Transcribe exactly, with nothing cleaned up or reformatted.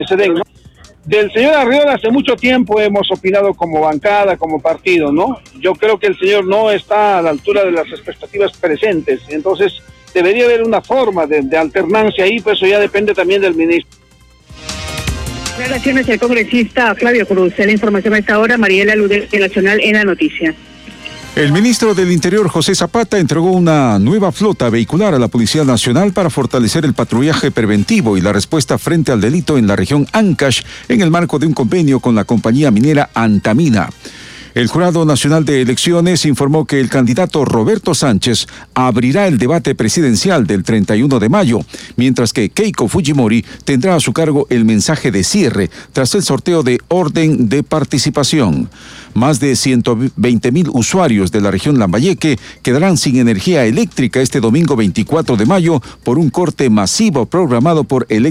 se den, ¿no? Del señor Arriola hace mucho tiempo hemos opinado como bancada, como partido, ¿no? Yo creo que el señor no está a la altura de las expectativas presentes, entonces debería haber una forma de, de alternancia ahí, pues eso ya depende también del ministro. Relaciones del congresista Flavio Cruz. La información a esta hora, Mariela Ludel, Nacional en la noticia. El ministro del Interior, José Zapata, entregó una nueva flota vehicular a la Policía Nacional para fortalecer el patrullaje preventivo y la respuesta frente al delito en la región Ancash en el marco de un convenio con la compañía minera Antamina. El Jurado Nacional de Elecciones informó que el candidato Roberto Sánchez abrirá el debate presidencial del treinta y uno de mayo, mientras que Keiko Fujimori tendrá a su cargo el mensaje de cierre tras el sorteo de orden de participación. Más de ciento veinte mil usuarios de la región Lambayeque quedarán sin energía eléctrica este domingo veinticuatro de mayo por un corte masivo programado por Electricidad